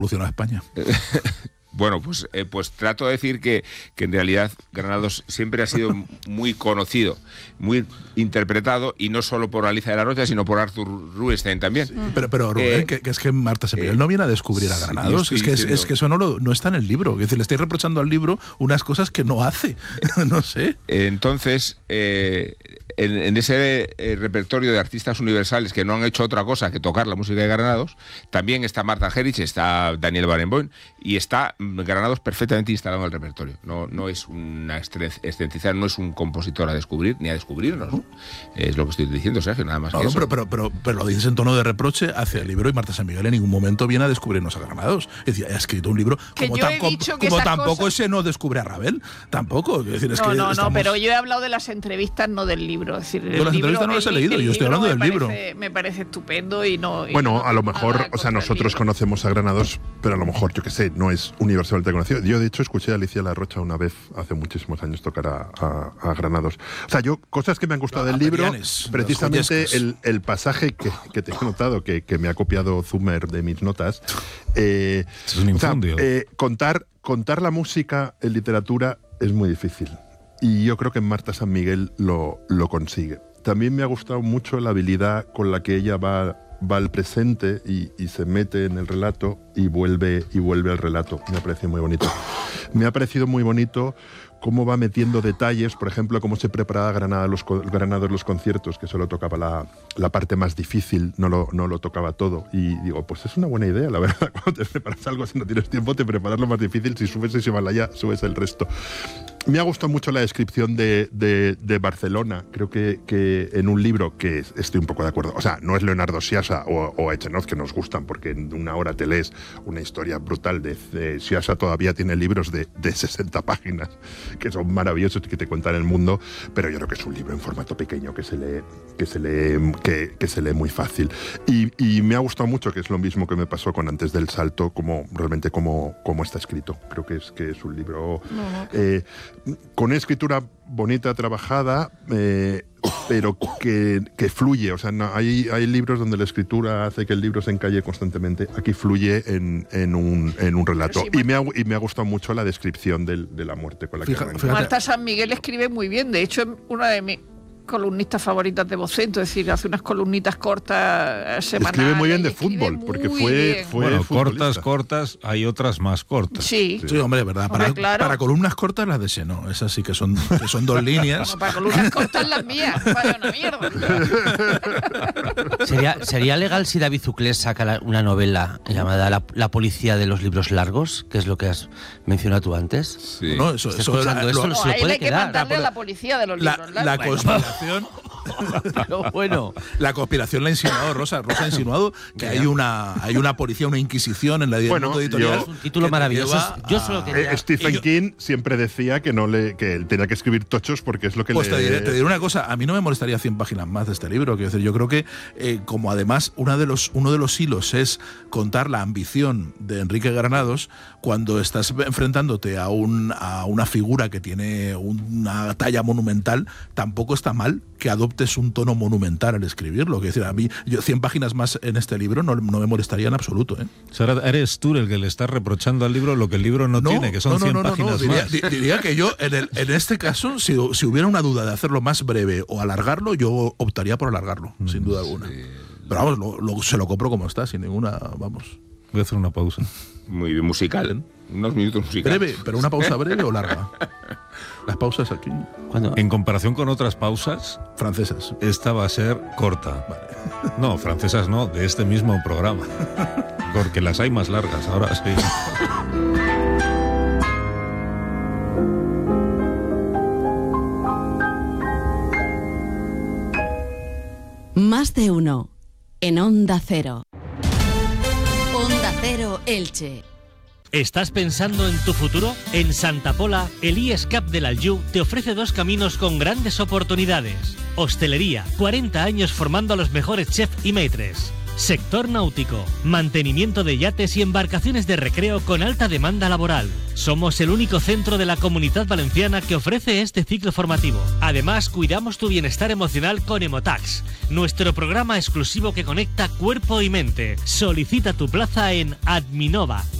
Evolucionó a España. Bueno, pues trato de decir que en realidad Granados siempre ha sido muy conocido, muy interpretado, y no solo por Alicia de la Rocha, sino por Arthur Rubinstein también. Sí. Pero Rubén, que es que Marta San no viene a descubrir a Granados, sí, es que eso no está en el libro. Es decir, le estoy reprochando al libro unas cosas que no hace. No sé. Entonces, en ese repertorio de artistas universales que no han hecho otra cosa que tocar la música de Granados, también está Martha Argerich, está Daniel Barenboim, y está Granados perfectamente instalado en el repertorio. No es una excentricidad, no es un compositor a descubrir, ni a descubrirnos, ¿no? Es lo que estoy diciendo, Sergio, nada más que eso. Pero lo dices en tono de reproche hacia el libro, y Marta San Miguel en ningún momento viene a descubrirnos a Granados. Es decir, ha escrito un libro como tampoco cosas... ese no descubre a Ravel, tampoco. Es decir, pero yo he hablado de las entrevistas, no del libro. Es decir, yo las entrevistas no las he leído, yo estoy hablando del libro. Me parece estupendo y no... Bueno, a lo mejor, nosotros conocemos a Granados, pero a lo mejor, yo qué sé, no es universalmente conocido. Yo, de hecho, escuché a Alicia La Rocha una vez, hace muchísimos años, tocar a Granados. O sea, cosas que me han gustado del libro, precisamente el pasaje que te he notado, que me ha copiado Zumer de mis notas. Es un infundio. Contar la música en literatura es muy difícil. Y yo creo que Marta San Miguel lo consigue. También me ha gustado mucho la habilidad con la que ella va al presente y se mete en el relato y vuelve al relato. Me ha parecido muy bonito. Me ha parecido muy bonito cómo va metiendo detalles, por ejemplo, cómo se preparaba Granados los conciertos, que solo tocaba la parte más difícil, no lo tocaba todo. Y digo, pues es una buena idea, la verdad. Cuando te preparas algo, si no tienes tiempo, te preparas lo más difícil. Si subes ese Himalaya, subes el resto. Me ha gustado mucho la descripción de Barcelona. Creo que en un libro que estoy un poco de acuerdo. O sea, no es Leonardo Sciascia o Echenoz, que nos gustan, porque en una hora te lees una historia brutal de Sciascia. Todavía tiene libros de 60 páginas que son maravillosos y que te cuentan el mundo, pero yo creo que es un libro en formato pequeño que se lee muy fácil. Y me ha gustado mucho, que es lo mismo que me pasó con Antes del Salto, como está escrito. Creo que es un libro con una escritura bonita, trabajada, pero que fluye. O sea, hay libros donde la escritura hace que el libro se encalle constantemente. Aquí fluye en un relato. Y me ha gustado mucho la descripción de la muerte con la que arranca. Marta San Miguel escribe muy bien. De hecho, una de mis columnistas favoritas de Vocento, es decir, hace unas columnitas cortas semanales. Escribe muy bien de fútbol, porque fue bueno, cortas, hay otras más cortas. Sí, hombre, verdad. Para columnas cortas las de Seno, esas sí que son 2 líneas. Bueno, para columnas cortas las mías, vaya una mierda. ¿Sería legal si David Zuclés saca una novela llamada La policía de los libros largos, que es lo que has mencionado tú antes? Sí. No, eso se lo puede hay que mandarle a la policía de los libros largos. La conspiración. Pero bueno, la conspiración la ha insinuado Rosa ha insinuado que hay una policía, una inquisición en la mundo editorial. Es un título maravilloso. Yo solo quería... Stephen King siempre decía que él tenía que escribir tochos porque es lo que te diré una cosa, a mí no me molestaría 100 páginas más de este libro. Quiero decir, yo creo que como además uno de los hilos es contar la ambición de Enrique Granados, cuando estás enfrentándote a una figura que tiene una talla monumental, tampoco está mal que adoptes un tono monumental al escribirlo. Quiero decir, a mí 100 páginas más en este libro no me molestaría en absoluto. O sea, eres tú el que le estás reprochando al libro lo que el libro no tiene, que son 100 páginas más. Diría que yo, en este caso, si hubiera una duda de hacerlo más breve o alargarlo, yo optaría por alargarlo, sin duda alguna. Sí. Pero vamos, se lo compro como está, sin ninguna, vamos. Voy a hacer una pausa. Muy musical, unos minutos musicales. Breve, pero una pausa breve o larga. Las pausas aquí. ¿Cuándo? En comparación con otras pausas francesas, esta va a ser corta. Vale. No, francesas no, de este mismo programa. Porque las hay más largas, ahora sí. Más de uno en Onda Cero. Onda Cero Elche. ¿Estás pensando en tu futuro? En Santa Pola, el IESCAP del Aljú te ofrece 2 caminos con grandes oportunidades. Hostelería, 40 años formando a los mejores chefs y maîtres. Sector náutico, mantenimiento de yates y embarcaciones de recreo con alta demanda laboral. Somos el único centro de la Comunidad Valenciana que ofrece este ciclo formativo. Además, cuidamos tu bienestar emocional con Emotax, nuestro programa exclusivo que conecta cuerpo y mente. Solicita tu plaza en Adminova.